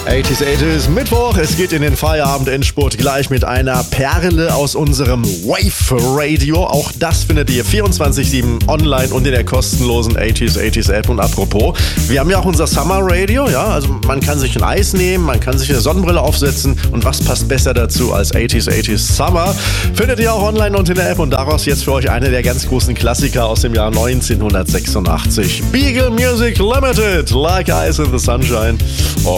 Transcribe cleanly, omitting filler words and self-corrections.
80s Mittwoch, es geht in den Feierabend-Endspurt gleich mit einer Perle aus unserem Wave Radio. Auch das findet ihr 24/7 online und in der kostenlosen 80s App. Und apropos, wir haben ja auch unser Summer Radio, ja, also man kann sich ein Eis nehmen, man kann sich eine Sonnenbrille aufsetzen und was passt besser dazu als 80s Summer? Findet ihr auch online und in der App und daraus jetzt für euch eine der ganz großen Klassiker aus dem Jahr 1986. Beagle Music Limited, Like Ice in the Sunshine.